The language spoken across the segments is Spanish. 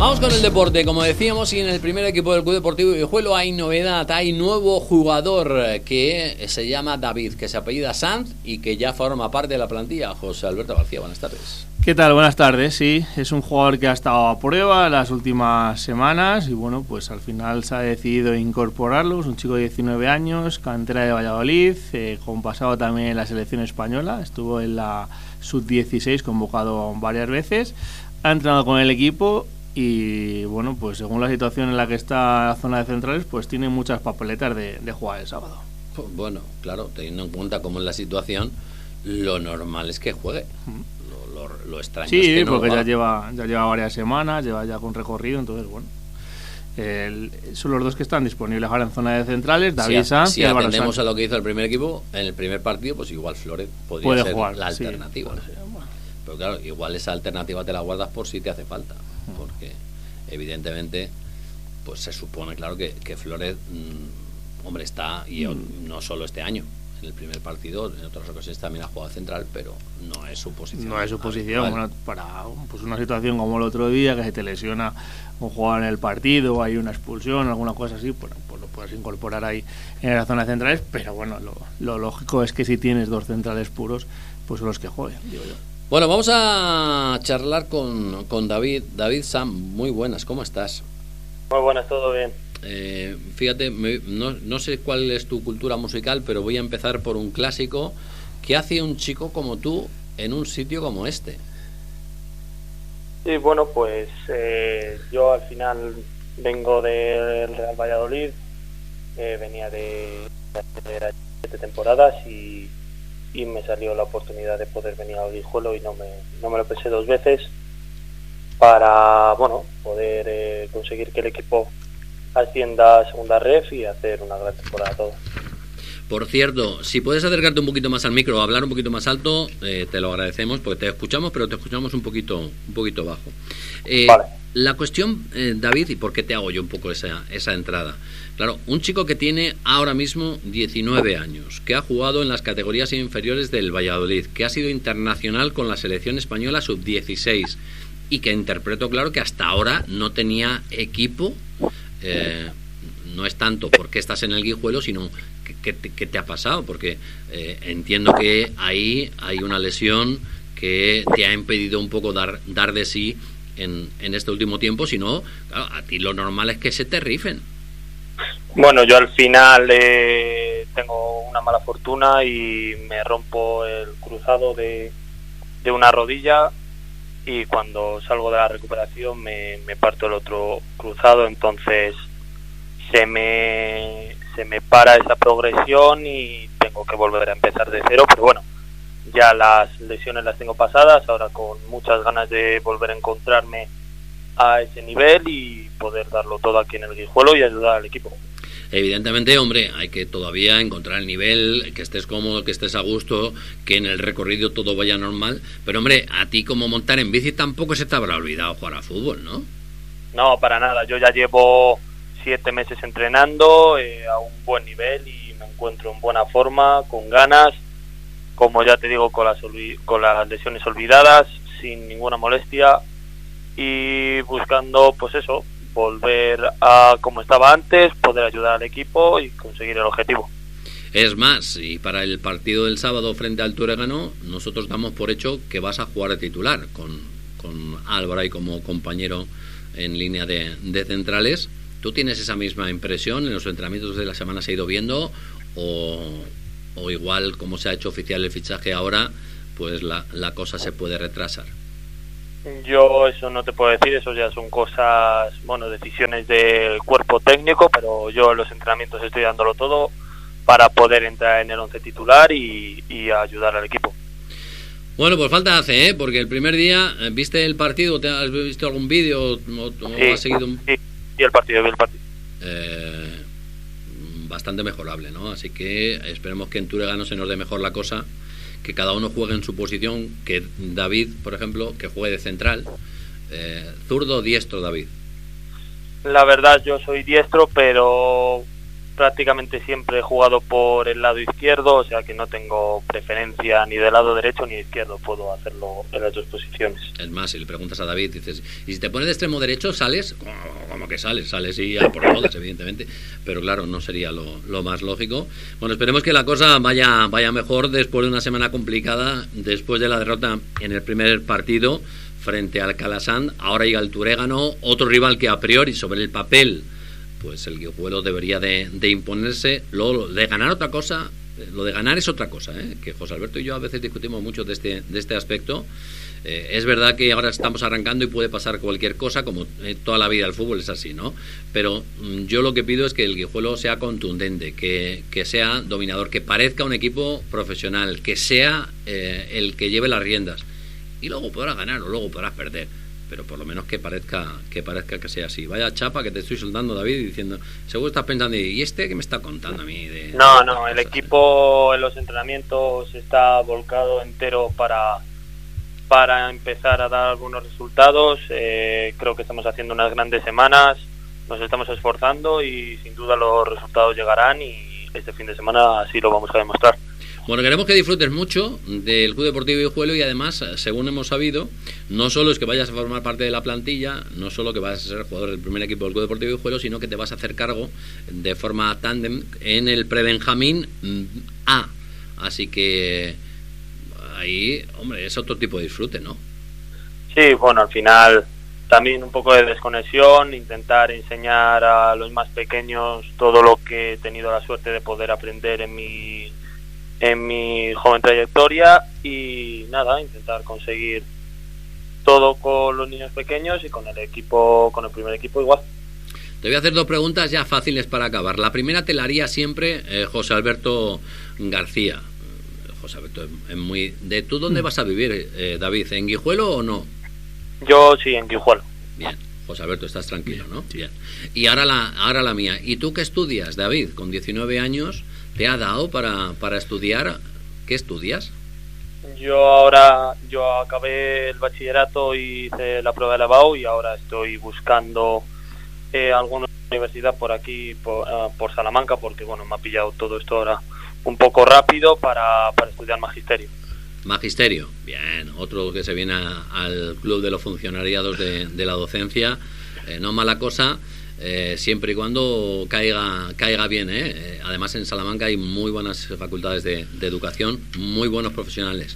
Vamos con el deporte, como decíamos, y en el primer equipo del Club Deportivo Guijuelo hay novedad, hay nuevo jugador que se llama David, que se apellida Sanz y que ya forma parte de la plantilla. José Alberto García, buenas tardes. ¿Qué tal? Buenas tardes, sí, es un jugador que ha estado a prueba las últimas semanas y bueno, pues al final se ha decidido incorporarlo. Es un chico de 19 años, cantera de Valladolid, con pasado también en la selección española, estuvo en la sub-16 convocado varias veces, ha entrenado con el equipo. Y bueno, pues según la situación en la que está la zona de centrales, pues tiene muchas papeletas de jugar el sábado. Bueno, claro, teniendo en cuenta cómo es la situación, lo normal es que juegue. Lo extraño sí, es que no porque va. ya lleva varias semanas, lleva ya con recorrido, entonces bueno. Son los dos que están disponibles ahora en zona de centrales, David Sanz si y Álvaro atendemos Sánchez. a lo que hizo el primer equipo, en el primer partido, pues igual Flores podría Puede ser jugar, la sí, alternativa. puede ser, bueno. Pero claro, igual esa alternativa te la guardas por si te hace falta, porque evidentemente pues se supone, claro, que Flores hombre, está, y no solo este año, en el primer partido, en otras ocasiones también ha jugado central, pero no es su posición. No es su posición, bueno, para pues una situación como el otro día, que se te lesiona un jugador en el partido, hay una expulsión, alguna cosa así, bueno, pues lo puedes incorporar ahí en la zona de centrales, pero bueno, lo lógico es que si tienes dos centrales puros, pues son los que jueguen, digo yo. Bueno, vamos a charlar con David. David Sanz, muy buenas, ¿cómo estás? Muy buenas, todo bien. Fíjate, no sé cuál es tu cultura musical, pero voy a empezar por un clásico. ¿Qué hace un chico como tú en un sitio como este? Sí, bueno, pues yo al final vengo del Real Valladolid, venía de 7 temporadas y me salió la oportunidad de poder venir al Guijuelo y no me lo pensé dos veces para, bueno, poder conseguir que el equipo ascienda a segunda ref y hacer una gran temporada toda. Por cierto, si puedes acercarte un poquito más al micro o hablar un poquito más alto, te lo agradecemos, porque te escuchamos, pero te escuchamos un poquito bajo. Vale. La cuestión, David, y por qué te hago yo un poco esa entrada. Claro, un chico que tiene ahora mismo 19 años, que ha jugado en las categorías inferiores del Valladolid, que ha sido internacional con la selección española sub-16 y que interpreto, claro, que hasta ahora no tenía equipo. No es tanto porque estás en el Guijuelo, sino que te ha pasado, porque entiendo que ahí hay una lesión que te ha impedido un poco dar de sí en este último tiempo. Si no, claro, a ti lo normal es que se te rifen. Bueno, yo al final tengo una mala fortuna y me rompo el cruzado de una rodilla, y cuando salgo de la recuperación me parto el otro cruzado, entonces se me para esa progresión y tengo que volver a empezar de cero, pero bueno, ya las lesiones las tengo pasadas, ahora con muchas ganas de volver a encontrarme a ese nivel y poder darlo todo aquí en el Guijuelo y ayudar al equipo. Evidentemente, hombre, hay que todavía encontrar el nivel, que estés cómodo, que estés a gusto, que en el recorrido todo vaya normal, pero hombre, a ti como montar en bici tampoco se te habrá olvidado jugar a fútbol, ¿no? No, para nada, yo ya llevo 7 meses entrenando a un buen nivel y me encuentro en buena forma, con ganas, como ya te digo, con las lesiones olvidadas, sin ninguna molestia y buscando, pues eso, volver a como estaba antes, poder ayudar al equipo y conseguir el objetivo. Es más, y para el partido del sábado frente al Túregano, nosotros damos por hecho que vas a jugar de titular con Álvaro ahí como compañero en línea de centrales. ¿Tú tienes esa misma impresión? ¿En los entrenamientos de la semana se ha ido viendo? ¿O igual, como se ha hecho oficial el fichaje ahora, pues la cosa se puede retrasar? Yo eso no te puedo decir, eso ya son cosas, bueno, decisiones del cuerpo técnico, pero yo en los entrenamientos estoy dándolo todo para poder entrar en el 11 titular y ayudar al equipo. Bueno, pues falta hace, porque el primer día, ¿viste el partido? ¿Te has visto algún vídeo? Sí, has seguido sí, y el partido. Bastante mejorable, ¿no? Así que esperemos que en Túregano se nos dé mejor la cosa, que cada uno juegue en su posición, que David, por ejemplo, que juegue de central. ¿Zurdo o diestro, David? La verdad, yo soy diestro, pero prácticamente siempre he jugado por el lado izquierdo, o sea que no tengo preferencia ni del lado derecho ni izquierdo, puedo hacerlo en las dos posiciones. Es más, si le preguntas a David, dices, ¿y si te pones de extremo derecho sales? ¿Cómo que sales? Sales y a por todas, evidentemente, pero claro, no sería lo más lógico. Bueno, esperemos que la cosa vaya mejor después de una semana complicada, después de la derrota en el primer partido frente al Calasanz. Ahora llega el Turégano, otro rival que a priori sobre el papel pues el Guijuelo debería de imponerse. Lo de ganar otra cosa, lo de ganar es otra cosa, que José Alberto y yo a veces discutimos mucho de este aspecto. Es verdad que ahora estamos arrancando y puede pasar cualquier cosa, como toda la vida del fútbol es así, ¿no? Pero yo lo que pido es que el Guijuelo sea contundente, que sea dominador, que parezca un equipo profesional, que sea el que lleve las riendas. Y luego podrás ganar o luego podrás perder, pero por lo menos que parezca que sea así. Vaya chapa que te estoy soltando, David, diciendo, seguro estás pensando, ¿y este qué me está contando a mí? No, el equipo en los entrenamientos está volcado entero para empezar a dar algunos resultados. Creo que estamos haciendo unas grandes semanas, nos estamos esforzando y sin duda los resultados llegarán, y este fin de semana así lo vamos a demostrar. Bueno, queremos que disfrutes mucho del Club Deportivo Guijuelo, y además, según hemos sabido, no solo es que vayas a formar parte de la plantilla, no solo que vas a ser jugador del primer equipo del Club Deportivo Guijuelo, sino que te vas a hacer cargo de forma tándem en el Prebenjamín A. Así que ahí, hombre, es otro tipo de disfrute, ¿no? Sí, bueno, al final también un poco de desconexión, intentar enseñar a los más pequeños todo lo que he tenido la suerte de poder aprender en mi joven trayectoria, y nada, intentar conseguir todo con los niños pequeños y con el primer equipo igual. Te voy a hacer dos preguntas ya fáciles para acabar. La primera te la haría siempre José Alberto García. José Alberto es muy... ¿De tú dónde vas a vivir, David? ¿En Guijuelo o no? Yo sí, en Guijuelo. Bien, José Alberto, estás tranquilo, ¿no? Sí. Bien. Y ahora la mía. ¿Y tú qué estudias, David? Con 19 años... ¿Te ha dado para estudiar? ¿Qué estudias? Yo acabé el bachillerato y hice la prueba de la BAU, y ahora estoy buscando alguna universidad por aquí, por Salamanca, porque bueno, me ha pillado todo esto ahora un poco rápido para estudiar magisterio. Magisterio, bien, otro que se viene al club de los funcionariados de la docencia, no mala cosa. Siempre y cuando caiga bien, además en Salamanca hay muy buenas facultades de educación, muy buenos profesionales,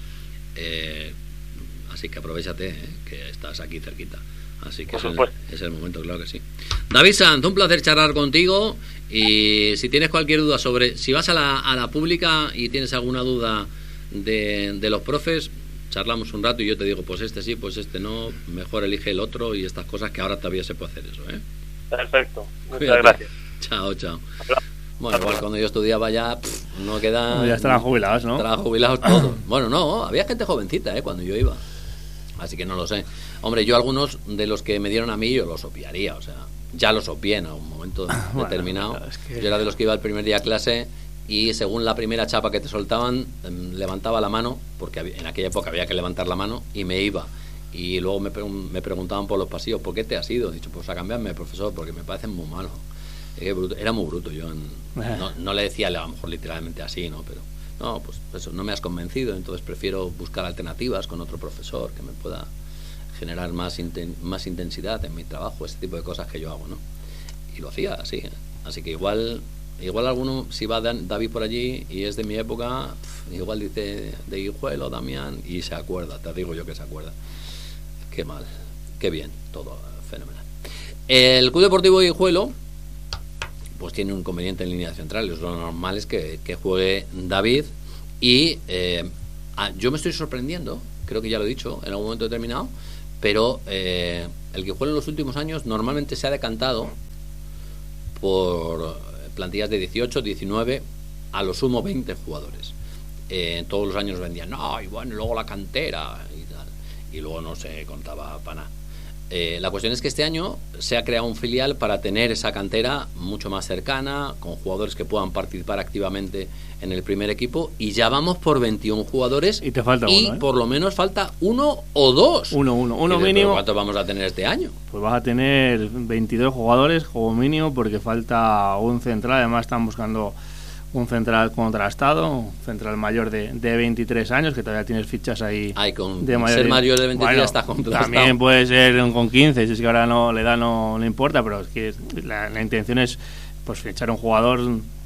así que aprovéchate, que estás aquí cerquita, así que es el momento, claro que sí. David Sanz, un placer charlar contigo, y si tienes cualquier duda sobre si vas a la pública y tienes alguna duda de los profes, charlamos un rato y yo te digo, pues este sí, pues este no, mejor elige el otro, y estas cosas que ahora todavía se puede hacer eso, Perfecto, muchas Cuídate. gracias. Chao. Bueno, igual cuando yo estudiaba ya no queda... Ya estarán jubilados, ¿no? Estarán jubilados todos. Bueno, no, había gente jovencita cuando yo iba. Así que no lo sé. Hombre, yo algunos de los que me dieron a mí yo los obviaría, o sea, ya los obvié en un momento determinado. Claro, es que... Yo era de los que iba el primer día a clase y según la primera chapa que te soltaban, levantaba la mano, porque en aquella época había que levantar la mano, y me iba. Y luego me preguntaban por los pasillos, ¿por qué te has ido? He dicho, pues a cambiarme, profesor, porque me parecen muy malos. Era muy bruto, yo no le decía a lo mejor literalmente así, ¿no? Pero no, pues eso, no me has convencido, entonces prefiero buscar alternativas con otro profesor que me pueda generar más intensidad en mi trabajo, ese tipo de cosas que yo hago, ¿no? Y lo hacía así, Así que igual alguno, si va David por allí y es de mi época, igual dice de Guijuelo, Damián, y se acuerda, te digo yo que se acuerda. Qué mal, qué bien, todo fenomenal. El Club Deportivo Guijuelo pues tiene un inconveniente en línea central. Lo normal es que juegue David, y yo me estoy sorprendiendo, creo que ya lo he dicho en algún momento determinado, pero el Guijuelo en los últimos años normalmente se ha decantado por plantillas de 18, 19, a lo sumo 20 jugadores. Todos los años vendían, no, y bueno, luego la cantera y tal, y luego no se contaba para nada. La cuestión es que este año se ha creado un filial para tener esa cantera mucho más cercana, con jugadores que puedan participar activamente en el primer equipo, y ya vamos por 21 jugadores y te falta uno, por lo menos falta uno o dos. Uno mínimo. ¿Cuántos vamos a tener este año? Pues vas a tener 22 jugadores como mínimo, porque falta un central. Además están buscando un central contrastado, un central mayor de 23 años, que todavía tienes fichas ahí. Con de ser mayor de 23 está contrastado. También puede ser con 15, si es que ahora no le importa, pero es que la intención es pues fichar un jugador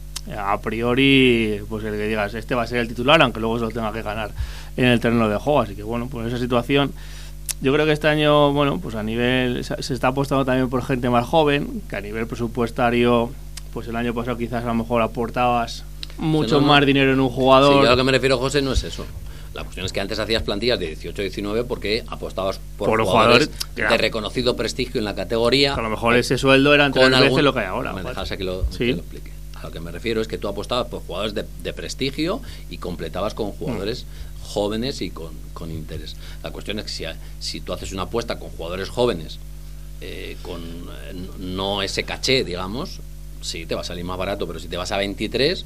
a priori, pues el que digas, este va a ser el titular, aunque luego se lo tenga que ganar en el terreno de juego. Así que bueno, pues esa situación, yo creo que este año, bueno, pues a nivel, se está apostando también por gente más joven, que a nivel presupuestario, pues el año pasado quizás a lo mejor aportabas mucho más dinero en un jugador. Sí, yo a lo que me refiero, José, no es eso. La cuestión es que antes hacías plantillas de 18-19 porque apostabas por jugadores de reconocido prestigio en la categoría. A lo mejor ese sueldo eran 3 veces lo que hay ahora. Me dejas que lo explique. A lo que me refiero es que tú apostabas por jugadores de prestigio y completabas con jugadores jóvenes y con interés. La cuestión es que si tú haces una apuesta con jugadores jóvenes, con no ese caché, digamos, sí, te va a salir más barato, pero si te vas a 23,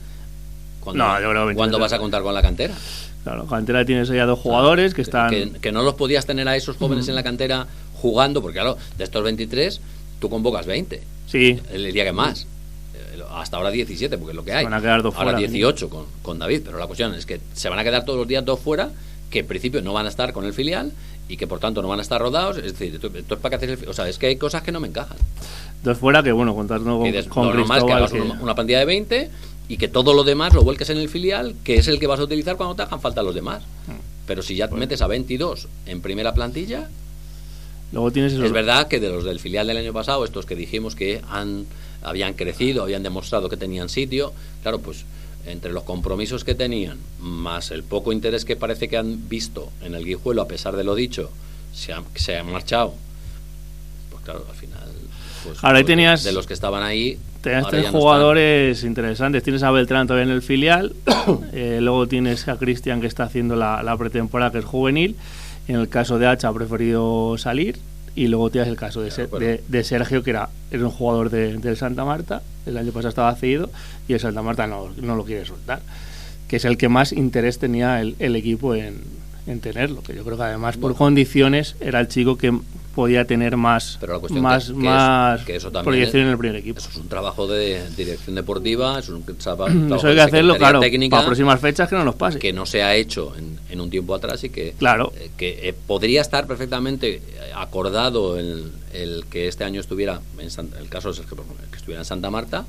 ¿cuándo vas a contar con la cantera? Claro, cantera tienes ya 2 jugadores que están... Que no los podías tener a esos jóvenes en la cantera jugando, porque claro, de estos 23, tú convocas 20. Sí. El día que más. Hasta ahora 17, porque es lo que hay. Se van a quedar 2 fuera. Ahora 18 con David, pero la cuestión es que se van a quedar todos los días 2 fuera, que en principio no van a estar con el filial y que por tanto no van a estar rodados. Es decir, esto es para que haces o sea, es que hay cosas que no me encajan. 2 fuera, que bueno, contando con lo normal es que hagas una plantilla de 20 y que todo lo demás lo vuelques en el filial, que es el que vas a utilizar cuando te hagan falta los demás. Pero si ya metes a 22 en primera plantilla, luego tienes es verdad que de los del filial del año pasado, estos que dijimos que habían crecido, habían demostrado que tenían sitio, claro, pues entre los compromisos que tenían, más el poco interés que parece que han visto en el Guijuelo, a pesar de lo dicho, se han marchado, pues claro, al final, pues, ahora ahí tenías, de los que estaban ahí, tenías 3 jugadores interesantes. Tienes a Beltrán todavía en el filial, luego tienes a Cristian, que está haciendo la pretemporada, que es juvenil. En el caso de Hacha ha preferido salir. Y luego tienes el caso de Sergio, que era un jugador del Santa Marta. El año pasado estaba cedido y el Santa Marta no lo quiere soltar, que es el que más interés tenía el equipo en tenerlo, que yo creo que además por condiciones era el chico que podía tener más proyección en el primer equipo. Eso es un trabajo de dirección deportiva, es un trabajo eso hay que hacerlo, claro, técnica, para próximas fechas, que no nos pase, que no se ha hecho en un tiempo atrás y que claro, que podría estar perfectamente acordado el que este año estuviera el caso es que estuviera en Santa Marta,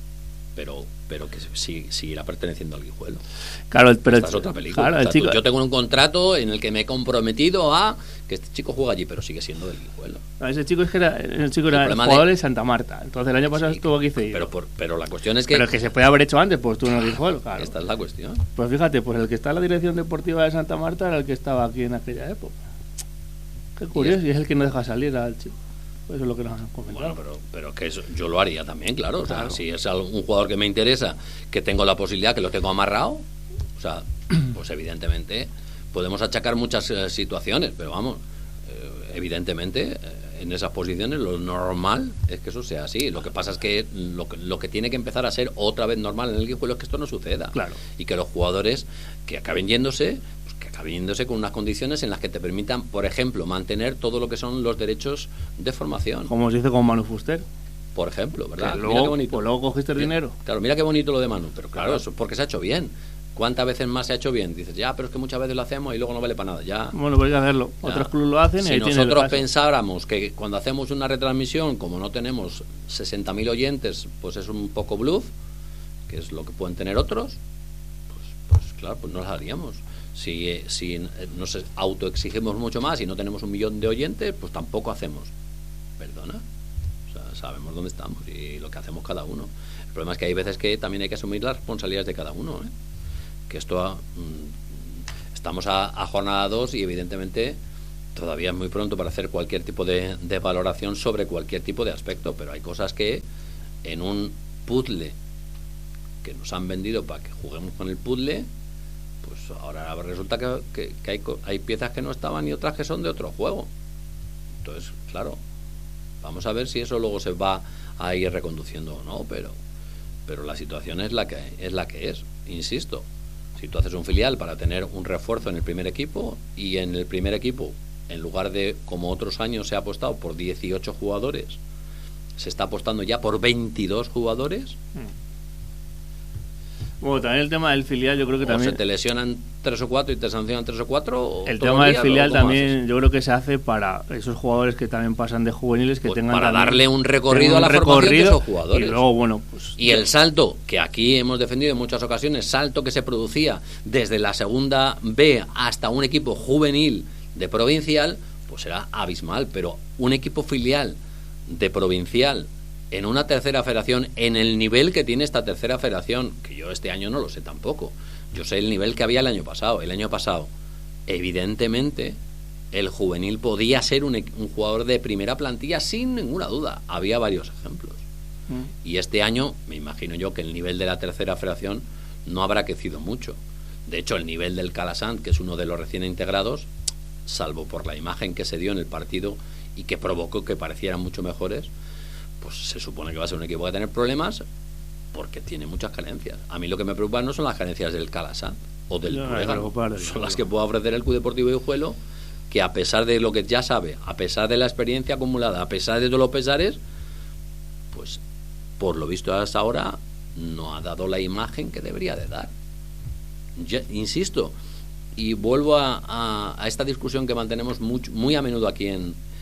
pero que seguirá perteneciendo al Guijuelo. Claro, pero esta es otra película. Claro, yo tengo un contrato en el que me he comprometido a que este chico juega allí, pero sigue siendo del Guijuelo. Ese chico era el jugador de Santa Marta. Entonces el año pasado estuvo aquí cedido. Pero la cuestión es que... Pero que se puede haber hecho antes, pues tú en el Guijuelo, claro. Esta es la cuestión. Pues fíjate, pues el que está en la dirección deportiva de Santa Marta era el que estaba aquí en aquella época. Qué curioso, y es el que no deja salir al chico. Eso es lo que nos han comentado. Bueno, pero que eso, yo lo haría también, claro. O sea, si es un jugador que me interesa, que tengo la posibilidad, que lo tengo amarrado, o sea, pues evidentemente podemos achacar muchas situaciones, pero vamos, evidentemente en esas posiciones lo normal es que eso sea así. Lo que pasa es que lo que tiene que empezar a ser otra vez normal en el Guijuelo es que esto no suceda. Claro. Y que los jugadores que acaben yéndose con unas condiciones en las que te permitan, por ejemplo, mantener todo lo que son los derechos de formación. Como se dice con Manu Fuster. Por ejemplo, ¿verdad? Luego, mira qué bonito. Pues luego cogiste el dinero. Claro, mira qué bonito lo de Manu, pero claro, eso es porque se ha hecho bien. ¿Cuántas veces más se ha hecho bien? Dices, ya, pero es que muchas veces lo hacemos y luego no vale para nada. Ya. Bueno, pues hay que hacerlo. Ya. Otros clubes lo hacen y si nosotros pensáramos que cuando hacemos una retransmisión, como no tenemos 60.000 oyentes, pues es un poco bluff, que es lo que pueden tener otros, pues claro, pues no las haríamos. Si nos autoexigimos mucho más y no tenemos 1 millón de oyentes, pues tampoco hacemos. ¿Perdona? O sea, sabemos dónde estamos y lo que hacemos cada uno. El problema es que hay veces que también hay que asumir las responsabilidades de cada uno, ¿eh? Que esto estamos a jornada 2 y evidentemente todavía es muy pronto para hacer cualquier tipo de valoración sobre cualquier tipo de aspecto, pero hay cosas que en un puzzle que nos han vendido para que juguemos con el puzzle, pues ahora resulta que hay piezas que no estaban y otras que son de otro juego. Entonces, claro, vamos a ver si eso luego se va a ir reconduciendo o no, pero la situación es la que es, insisto. Si tú haces un filial para tener un refuerzo en el primer equipo, y en el primer equipo, en lugar de, como otros años se ha apostado por 18 jugadores, se está apostando ya por 22 jugadores. Bueno, también el tema del filial, yo creo que o también... se te lesionan 3 o 4 y te sancionan 3 o 4. El tema del filial también, yo creo que se hace para esos jugadores que también pasan de juveniles, que pues tengan para también, darle un recorrido a la formación de esos jugadores. Y luego, bueno, pues... Y el salto, que aquí hemos defendido en muchas ocasiones, salto que se producía desde la segunda B hasta un equipo juvenil de provincial, pues era abismal. Pero un equipo filial de provincial en una tercera federación, en el nivel que tiene esta tercera federación, que yo este año no lo sé tampoco, yo sé el nivel que había el año pasado. El año pasado, evidentemente, el juvenil podía ser un jugador de primera plantilla sin ninguna duda. Había varios ejemplos. Y este año, me imagino yo que el nivel de la tercera federación no habrá crecido mucho. De hecho, el nivel del Calasanz, que es uno de los recién integrados, salvo por la imagen que se dio en el partido y que provocó que parecieran mucho mejores, pues se supone que va a ser un equipo que va a tener problemas porque tiene muchas carencias. A mí lo que me preocupa no son las carencias del Calasanz o del Puregano, son las que pueda ofrecer el Club Deportivo Guijuelo, que a pesar de lo que ya sabe, a pesar de la experiencia acumulada, a pesar de todos los pesares, pues por lo visto hasta ahora no ha dado la imagen que debería de dar. Yo, insisto, y vuelvo a esta discusión que mantenemos muy a menudo aquí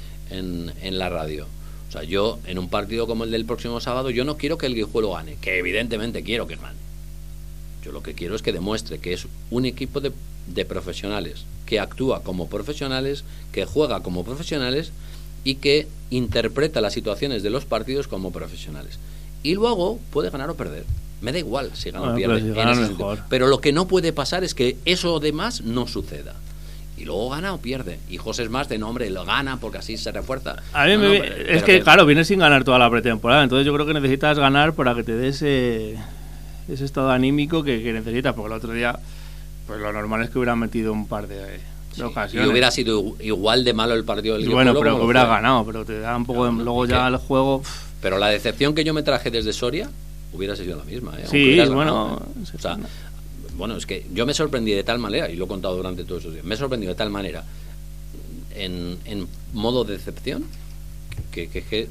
en la radio. O sea, yo en un partido como el del próximo sábado, yo no quiero que el Guijuelo gane, que evidentemente quiero que gane. Yo lo que quiero es que demuestre que es un equipo de profesionales, que actúa como profesionales, que juega como profesionales y que interpreta las situaciones de los partidos como profesionales. Y luego puede ganar o perder. Me da igual si gana o pierde. Pero lo que no puede pasar es que eso demás no suceda. Y luego gana o pierde. Y José es más de nombre, lo gana porque así se refuerza. A mí es que, claro, vienes sin ganar toda la pretemporada. Entonces yo creo que necesitas ganar para que te dé ese estado anímico que necesitas. Porque el otro día, pues lo normal es que hubieran metido un par de ocasiones. Y hubiera sido igual de malo el partido del Guijuelo. Bueno, pero que hubiera ganado. Pero te da un poco luego ya el juego... Pero la decepción que yo me traje desde Soria hubiera sido la misma. Sí, bueno... O sea... Bueno, es que yo me sorprendí de tal manera, y lo he contado durante todos esos días, me he sorprendido de tal manera en modo de decepción que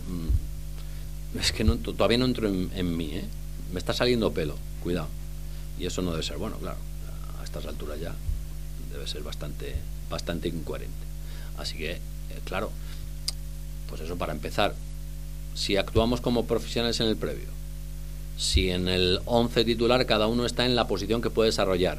es que no, todavía no entro en mí, ¿eh? Me está saliendo pelo, cuidado. Y eso no debe ser bueno, claro. A estas alturas ya debe ser bastante incoherente. Así que, claro, pues eso para empezar. Si actuamos como profesionales en el previo, si en el 11 titular cada uno está en la posición que puede desarrollar,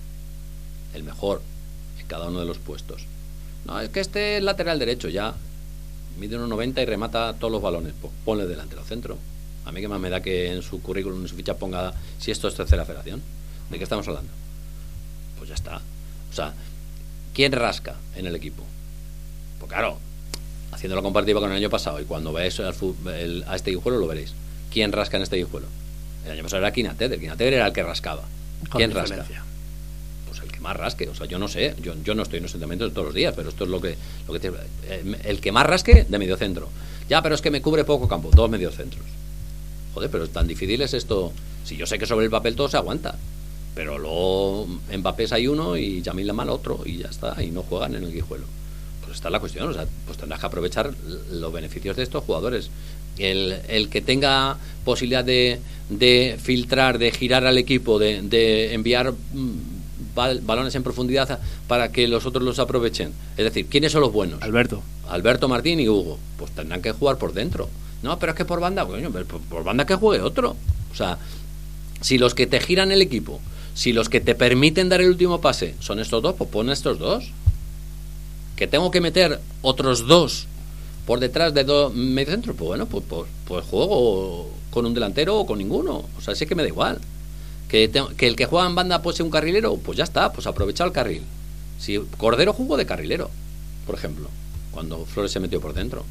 el mejor en cada uno de los puestos. No, es que este es lateral derecho, ya mide 1,90 y remata todos los balones, pues ponle delantero centro. A mí que más me da que en su currículum, en su ficha ponga si esto es tercera federación. ¿De qué estamos hablando? Pues ya está. O sea, ¿quién rasca en el equipo? Pues claro, haciendo la comparativa con el año pasado, y cuando veáis a este Guijuelo lo veréis. ¿Quién rasca en este Guijuelo? El año pasado era Quinateder. Quinateder era el que rascaba. ¿Quién rasca? Pues el que más rasque. O sea, yo no sé. Yo no estoy en los entrenamientos todos los días, pero esto es lo que el que más rasque de mediocentro. Ya, pero es que me cubre poco campo. 2 mediocentros. Joder, pero tan difícil es esto. Si yo sé que sobre el papel todo se aguanta, pero luego Mbappé hay uno y Yamil Lamal otro y ya está. Y no juegan en el Guijuelo. Pues está la cuestión. O sea, pues tendrás que aprovechar los beneficios de estos jugadores. El que tenga posibilidad de filtrar, de girar al equipo, de enviar balones en profundidad para que los otros los aprovechen. Es decir, ¿quiénes son los buenos? Alberto, Martín y Hugo. Pues tendrán que jugar por dentro. No, pero es que por banda, bueno, por banda que juegue otro. O sea, si los que te giran el equipo, si los que te permiten dar el último pase son estos dos, pues pon estos dos. Que tengo que meter otros dos por detrás de 2 mediocentros, pues bueno, pues juego con un delantero o con ninguno. O sea, sí que me da igual. Que el que juega en banda pues sea un carrilero, pues ya está, pues aprovecha el carril. Si Cordero jugó de carrilero, por ejemplo, cuando Flores se metió por dentro.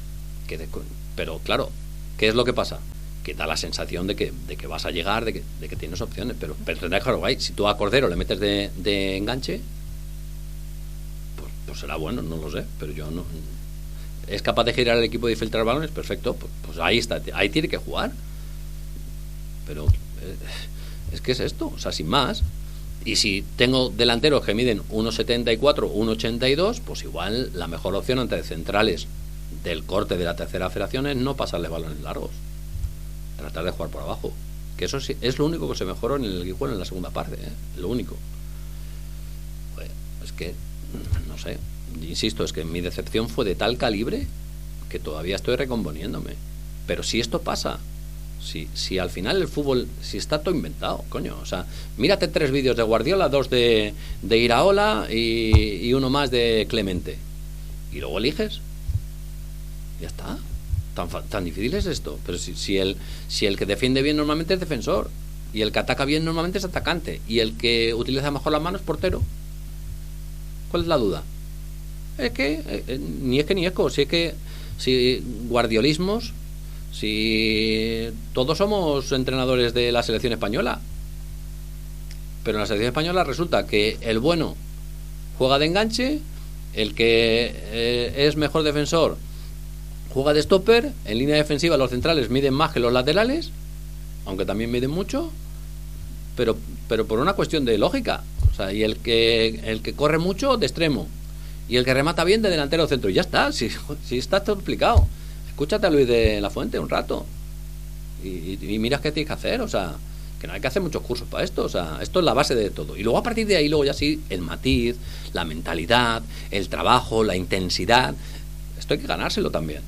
Pero claro, ¿qué es lo que pasa? Que da la sensación de que vas a llegar, de que tienes opciones, pero tendrás que jugar. Si tú a Cordero le metes de enganche, pues será bueno, no lo sé, pero yo no. es capaz de girar el equipo y filtrar balones, perfecto, pues ahí está, ahí tiene que jugar. Pero es que es esto, o sea, sin más. Y si tengo delanteros que miden 1,74, 1,82, pues igual la mejor opción ante centrales del corte de la tercera federación es no pasarle balones largos, tratar de jugar por abajo, que eso sí, es lo único que se mejoró en el Guijuelo en la segunda parte, lo único. Pues, es que no sé, insisto, es que mi decepción fue de tal calibre que todavía estoy recomponiéndome. Pero si esto pasa, si al final el fútbol, si está todo inventado, coño, o sea, mírate 3 vídeos de Guardiola, 2 de Iraola y uno más de Clemente, y luego eliges, ya está. Tan difícil es esto. Pero si el que defiende bien normalmente es defensor, y el que ataca bien normalmente es atacante, y el que utiliza mejor las manos es portero, ¿cuál es la duda? Es que ni eco, si guardiolismos, si todos somos entrenadores de la selección española, pero en la selección española resulta que el bueno juega de enganche, el que es mejor defensor juega de stopper, en línea defensiva los centrales miden más que los laterales, aunque también miden mucho, pero por una cuestión de lógica, o sea, y el que corre mucho de extremo, y el que remata bien de delantero centro, y ya está, si está todo explicado. Escúchate a Luis de la Fuente un rato y miras qué tienes que hacer, o sea, que no hay que hacer muchos cursos para esto, o sea, esto es la base de todo, y luego a partir de ahí, luego ya sí, el matiz, la mentalidad, el trabajo, la intensidad, esto hay que ganárselo también.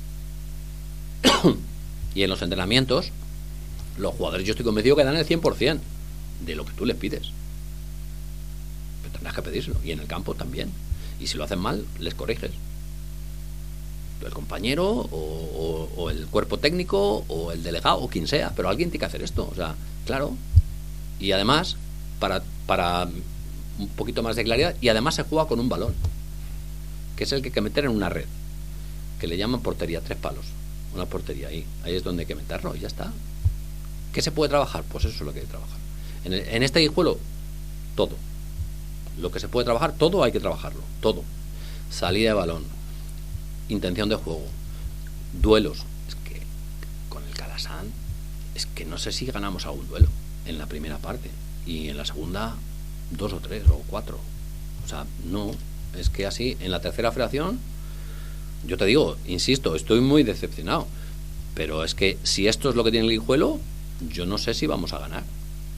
Y en los entrenamientos los jugadores, yo estoy convencido que dan el 100% de lo que tú les pides, pero tendrás que pedírselo, y en el campo también, y si lo hacen mal, les corriges, el compañero o el cuerpo técnico o el delegado o quien sea, pero alguien tiene que hacer esto, o sea, claro. Y además, para un poquito más de claridad, y además se juega con un balón, que es el que hay que meter en una red, que le llaman portería, 3 palos, una portería, ahí es donde hay que meterlo, y ya está. ¿Qué se puede trabajar? Pues eso es lo que hay que trabajar. En este Guijuelo, todo lo que se puede trabajar, todo hay que trabajarlo, todo. Salida de balón, intención de juego, duelos. Es que con el Calasanz, es que no sé si ganamos algún duelo en la primera parte, y en la segunda 2 o 3 o 4, o sea, no, es que así en la tercera federación, yo te digo, insisto, estoy muy decepcionado, pero es que si esto es lo que tiene el Guijuelo, yo no sé si vamos a ganar,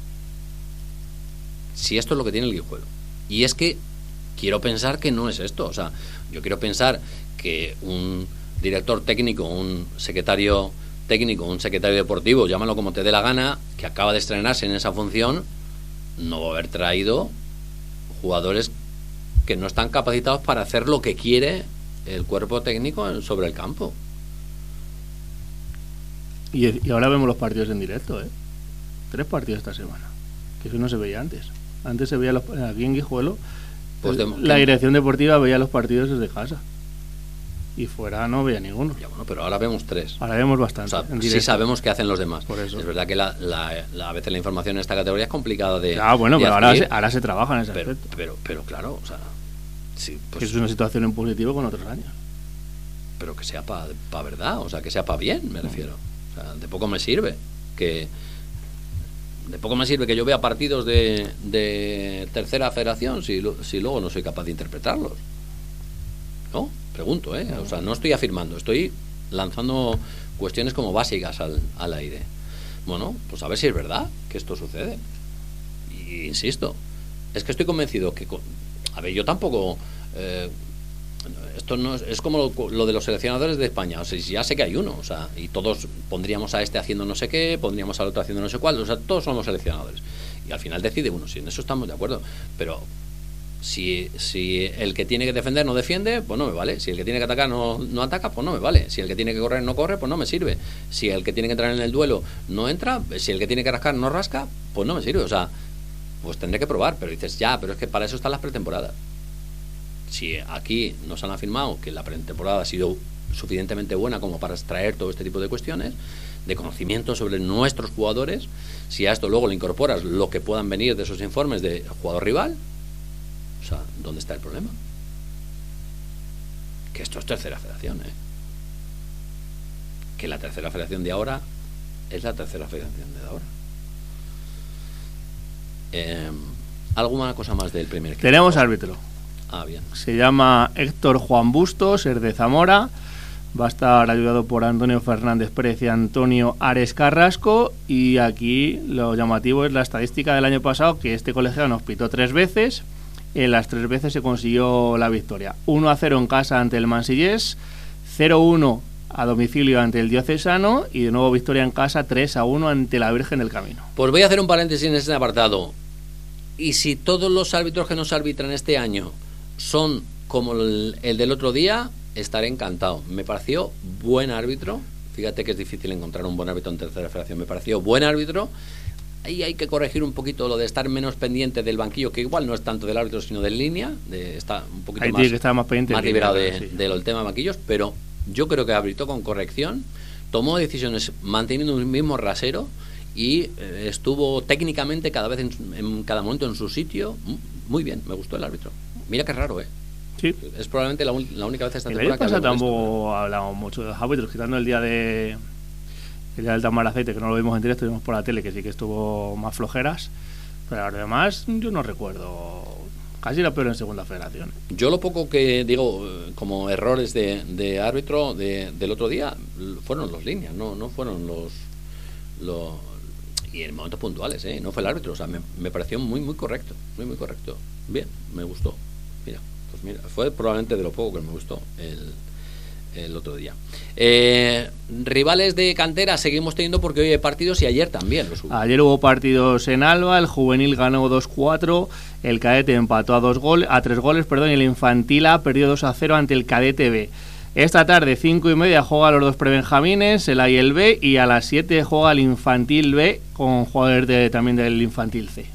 si esto es lo que tiene el Guijuelo. Y es que quiero pensar que no es esto, o sea, yo quiero pensar que un director técnico, un secretario técnico, un secretario deportivo, llámalo como te dé la gana, que acaba de estrenarse en esa función, no va a haber traído jugadores que no están capacitados para hacer lo que quiere el cuerpo técnico sobre el campo. Y ahora vemos los partidos en directo, 3 partidos esta semana, que eso no se veía antes. Antes se veía aquí en Guijuelo, pues la dirección deportiva veía los partidos desde casa, y fuera no veía ninguno. Ya, bueno, pero ahora vemos 3. Ahora vemos bastante. O sea, sí sabemos qué hacen los demás. Por eso. Es verdad que a veces la información en esta categoría es complicada de. Bueno, pero ahora se trabaja en ese aspecto. Pero claro, o sea, sí, pues, que es una situación en positivo con otros años. Pero que sea para verdad, o sea, que sea para bien, me refiero. O sea, de poco me sirve que yo vea partidos de tercera federación si luego no soy capaz de interpretarlos. ¿No? Pregunto, o sea, no estoy afirmando, estoy lanzando cuestiones como básicas al aire. Bueno, pues a ver si es verdad que esto sucede. Y insisto, es que estoy convencido que... A ver, yo tampoco... esto no es como lo de los seleccionadores de España, o sea, ya sé que hay uno, o sea, y todos pondríamos a este haciendo no sé qué, pondríamos al otro haciendo no sé cuál, o sea, todos somos seleccionadores, y al final decide uno, si en eso estamos de acuerdo, pero si el que tiene que defender no defiende, pues no me vale, si el que tiene que atacar no ataca, pues no me vale, si el que tiene que correr no corre, pues no me sirve, si el que tiene que entrar en el duelo no entra, si el que tiene que rascar no rasca, pues no me sirve, o sea, pues tendré que probar, pero dices, ya, pero es que para eso están las pretemporadas. Si aquí nos han afirmado que la pretemporada ha sido suficientemente buena como para extraer todo este tipo de cuestiones, de conocimiento sobre nuestros jugadores, si a esto luego le incorporas lo que puedan venir de esos informes del jugador rival, o sea, ¿dónde está el problema? que esto es tercera federación, que la tercera federación de ahora es la tercera federación de ahora. ¿Alguna cosa más del primer equipo? Tenemos árbitro. Bien. Se llama Héctor Juan Bustos, es de Zamora. Va a estar ayudado por Antonio Fernández Pérez y Antonio Ares Carrasco. Y aquí lo llamativo es la estadística del año pasado, que este colegiado nos pitó 3 veces. En las 3 veces se consiguió la victoria. 1-0 en casa ante el Mansillés, 0-1 a domicilio ante el Diocesano y de nuevo victoria en casa 3-1 ante la Virgen del Camino. Pues voy a hacer un paréntesis en este apartado. Y si todos los árbitros que nos arbitran este año son como el del otro día, estaré encantado. Me pareció buen árbitro. Fíjate que es difícil encontrar un buen árbitro en tercera federación. Me pareció buen árbitro. Ahí hay que corregir un poquito lo de estar menos pendiente del banquillo, que igual no es tanto del árbitro sino del línea, está un poquito ahí más, tiene que estar más pendiente, más liberado del tema de banquillos, pero yo creo que arbitró con corrección, tomó decisiones manteniendo un mismo rasero y estuvo técnicamente cada vez en cada momento en su sitio. Muy bien, me gustó el árbitro. Mira qué raro, Sí. Es probablemente la única vez esta temporada. El año pasado tampoco hablamos mucho de los árbitros, quitando el día del Tamaraceite, que no lo vimos en directo, vimos por la tele, que sí que estuvo más flojeras, pero además yo no recuerdo, casi era peor en segunda federación. Yo lo poco que digo como errores de árbitro del otro día fueron los líneas, no fueron los y en momentos puntuales, no fue el árbitro, o sea, me pareció muy correcto, muy correcto. Bien, me gustó. Mira, fue probablemente de lo poco que me gustó el otro día. Rivales de cantera seguimos teniendo, porque hoy hay partidos y ayer también los hubo. Ayer hubo partidos en Alba, el juvenil ganó 2-4, el cadete empató a 3 goles, y el infantil A perdió 2-0 ante el cadete B. Esta tarde 5:30 juega los 2 prebenjamines, el A y el B, y a las 7 juega el infantil B con jugadores también del infantil C.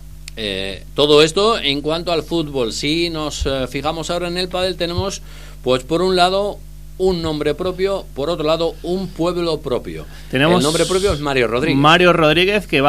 Todo esto en cuanto al fútbol. Si nos fijamos ahora en el pádel, tenemos pues por un lado un nombre propio, por otro lado un pueblo propio. El nombre propio es Mario Rodríguez. Mario Rodríguez, que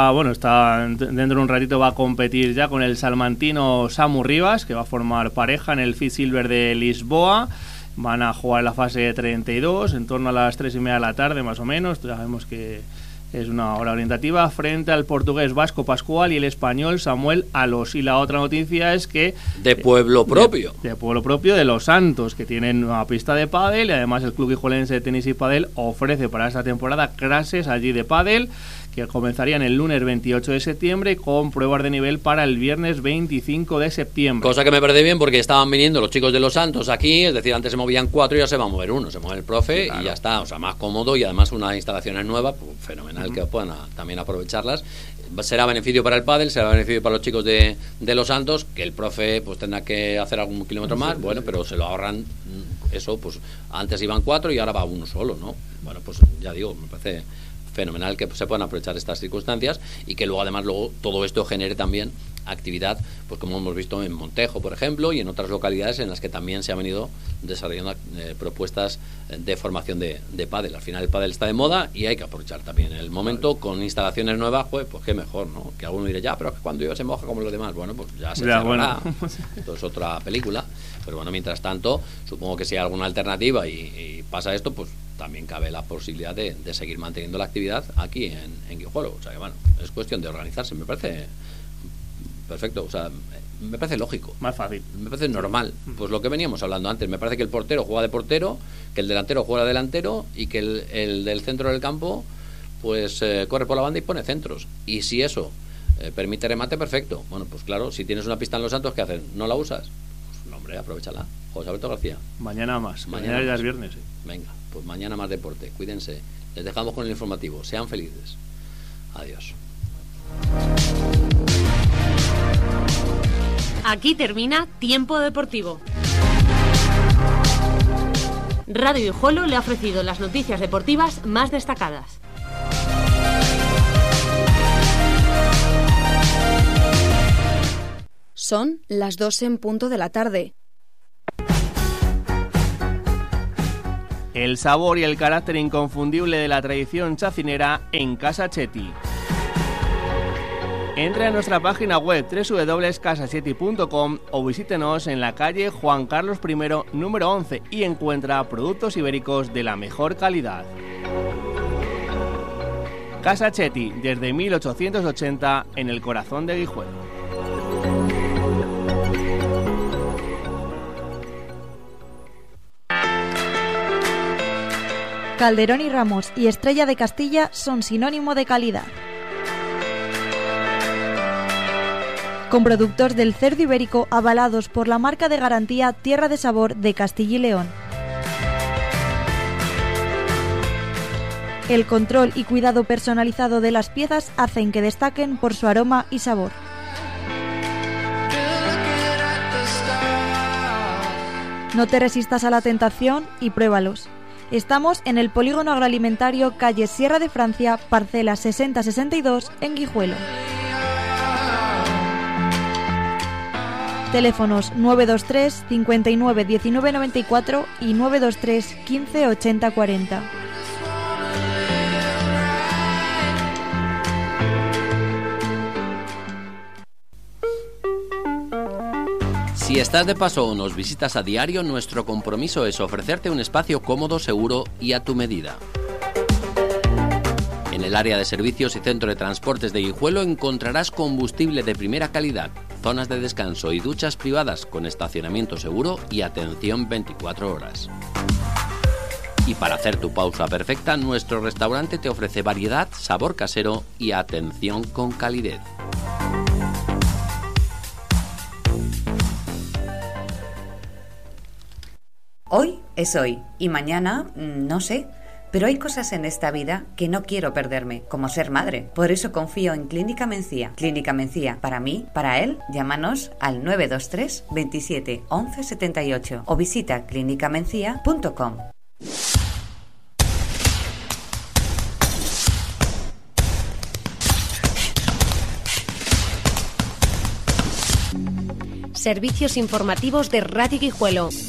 está dentro de un ratito, va a competir ya con el salmantino Samu Rivas, que va a formar pareja en el Fit Silver de Lisboa. Van a jugar la fase de 32 en torno a las 3:30 de la tarde más o menos. Ya sabemos que es una hora orientativa, frente al portugués Vasco Pascual y el español Samuel Alós. Y la otra noticia es que de pueblo propio de pueblo propio de Los Santos, que tienen una pista de pádel, y además el Club Guijuelense de Tenis y Pádel ofrece para esta temporada clases allí de pádel, que comenzarían el lunes 28 de septiembre con pruebas de nivel para el viernes 25 de septiembre. Cosa que me parece bien, porque estaban viniendo los chicos de Los Santos aquí, es decir, antes se movían 4 y ya se va a mover 1, se mueve el profe, claro, y ya está, o sea, más cómodo, y además unas instalaciones nuevas, pues, fenomenal, que puedan también aprovecharlas. Será beneficio para el pádel, será beneficio para los chicos de Los Santos, que el profe pues tendrá que hacer algún kilómetro más, pero se lo ahorran eso, pues antes iban 4 y ahora va 1 solo, ¿no? Bueno, pues ya digo, me parece fenomenal que se puedan aprovechar estas circunstancias y que luego todo esto genere también actividad, pues como hemos visto en Montejo, por ejemplo, y en otras localidades en las que también se han venido desarrollando propuestas de formación de pádel. Al final el pádel está de moda y hay que aprovechar también el momento con instalaciones nuevas, pues qué mejor, ¿no? Que alguno dirá, pero es que cuando yo se moja como los demás, bueno, pues ya se cerrará. Esto es otra película, pero bueno, mientras tanto, supongo que si hay alguna alternativa y pasa esto, pues también cabe la posibilidad de seguir manteniendo la actividad aquí en Guijuelo. O sea que bueno, es cuestión de organizarse, me parece perfecto, o sea, me parece lógico, más fácil, me parece normal, pues lo que veníamos hablando antes. Me parece que el portero juega de portero, que el delantero juega de delantero y que el del centro del campo pues corre por la banda y pone centros, y si eso permite remate, perfecto. Bueno, pues claro, si tienes una pista en Los Santos, ¿qué haces? ¿No la usas? Pues hombre, aprovechala. José Alberto García, mañana ya es viernes, sí. Venga, pues mañana más deporte, cuídense, les dejamos con el informativo, sean felices, adiós. Aquí termina Tiempo Deportivo. Radio Guijuelo le ha ofrecido las noticias deportivas más destacadas. Son las 2 en punto de la tarde. El sabor y el carácter inconfundible de la tradición chacinera en Casa Chetti. Entra en nuestra página web www.casasieti.com o visítenos en la calle Juan Carlos I, número 11 y encuentra productos ibéricos de la mejor calidad. Casa Cheti, desde 1880, en el corazón de Guijuelo. Calderón y Ramos y Estrella de Castilla son sinónimo de calidad. Con productos del cerdo ibérico avalados por la marca de garantía Tierra de Sabor de Castilla y León. El control y cuidado personalizado de las piezas hacen que destaquen por su aroma y sabor. No te resistas a la tentación y pruébalos. Estamos en el Polígono Agroalimentario, calle Sierra de Francia, parcela 6062, en Guijuelo. Teléfonos 923 59 19 94 y 923 15 80 40. Si estás de paso o nos visitas a diario, nuestro compromiso es ofrecerte un espacio cómodo, seguro y a tu medida. En el área de servicios y centro de transportes de Guijuelo encontrarás combustible de primera calidad, zonas de descanso y duchas privadas con estacionamiento seguro y atención 24 horas. Y para hacer tu pausa perfecta, nuestro restaurante te ofrece variedad, sabor casero y atención con calidez. Hoy es hoy y mañana no sé. Pero hay cosas en esta vida que no quiero perderme, como ser madre. Por eso confío en Clínica Mencía. Clínica Mencía, para mí, para él, llámanos al 923 27 11 78 o visita clinicamencia.com. Servicios informativos de Radio Guijuelo.